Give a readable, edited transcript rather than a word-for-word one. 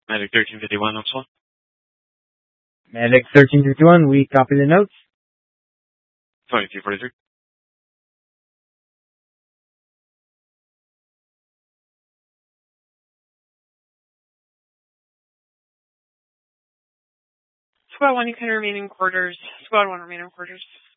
Medic 1351, that's one. Medic 1351, we copy the notes. 2243. Squad 1, you can remain in quarters. Squad 1, remain in quarters.